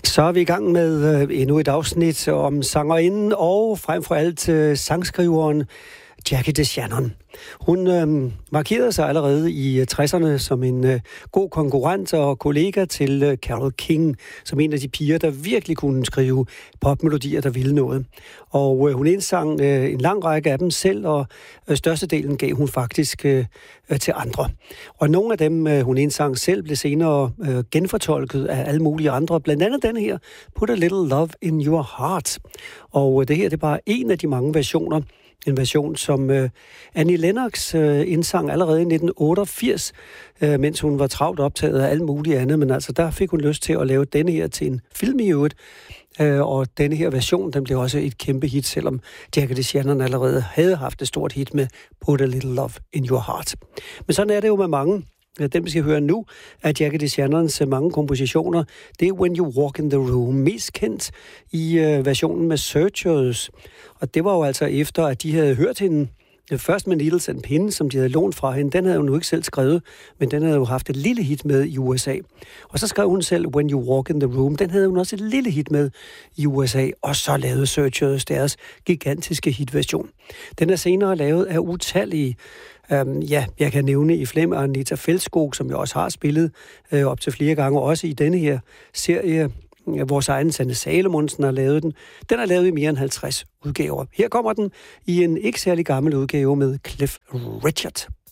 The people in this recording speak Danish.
Så er vi i gang med endnu et afsnit om sangerinden og frem for alt sangskriveren Jackie DeShannon. Hun markerede sig allerede i 60'erne som en god konkurrent og kollega til Carole King, som en af de piger, der virkelig kunne skrive popmelodier, der ville noget. Og hun indsang en lang række af dem selv, og størstedelen gav hun faktisk til andre. Og nogle af dem, hun indsang selv, blev senere genfortolket af alle mulige andre. Blandt andet den her, Put a Little Love in Your Heart. Og det her, det er bare en af de mange versioner. En version, som Annie Lennox indsang allerede i 1988, mens hun var travlt optaget af alt muligt andet. Men altså, der fik hun lyst til at lave denne her til en film i øvrigt. Og denne her version, den blev også et kæmpe hit, selvom Jackie DeShannon allerede havde haft et stort hit med Put a Little Love in Your Heart. Men sådan er det jo med mange. Den, vi skal høre nu, af Jackie DeShannons mange kompositioner, det er When You Walk in the Room, mest kendt i versionen med Searchers. Og det var jo altså efter, at de havde hørt hende først med Needles and Pins, som de havde lånt fra hende. Den havde hun jo ikke selv skrevet, men den havde jo haft et lille hit med i USA. Og så skrev hun selv When You Walk in the Room. Den havde hun også et lille hit med i USA, og så lavede Searchers deres gigantiske hitversion. Den er senere lavet af utallige. Jeg kan nævne i Flem og Anita Fjeldskog, som jeg også har spillet op til flere gange, også i denne her serie. Vores egen Sanne Salomonsen har lavet den. Den er lavet i mere end 50 udgaver. Her kommer den i en ikke særlig gammel udgave med Cliff Richard.